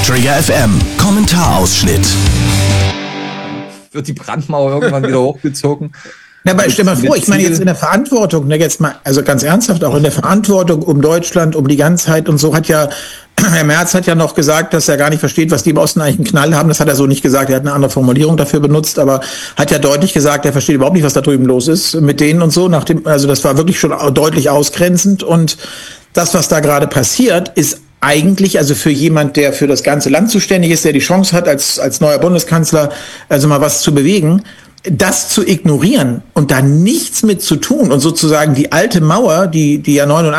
Trigger FM Kommentarausschnitt. Wird die Brandmauer irgendwann wieder hochgezogen? Ja, aber stell mal vor, ich meine jetzt in der Verantwortung, ne, jetzt mal, also ganz ernsthaft, auch in der Verantwortung um Deutschland, um die Ganzheit und so hat ja, Herr Merz hat ja noch gesagt, dass er gar nicht versteht, was die im Osten eigentlich einen Knall haben. Das hat er so nicht gesagt, er hat eine andere Formulierung dafür benutzt, aber hat ja deutlich gesagt, er versteht überhaupt nicht, was da drüben los ist mit denen und so. Also das war wirklich schon deutlich ausgrenzend und das, was da gerade passiert, ist eigentlich, also für jemand, der für das ganze Land zuständig ist, der die Chance hat, als neuer Bundeskanzler, also mal was zu bewegen, das zu ignorieren und da nichts mit zu tun und sozusagen die alte Mauer, die ja 89